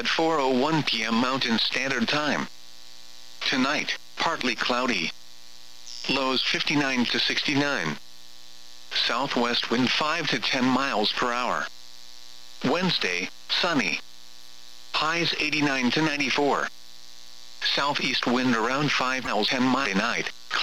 at 4:01 p.m. Mountain Standard Time. Tonight, partly cloudy. Lows 59 to 69. Southwest wind 5 to 10 miles per hour. Wednesday, sunny. Highs 89 to 94. Southeast wind around 5 miles 10 miles night.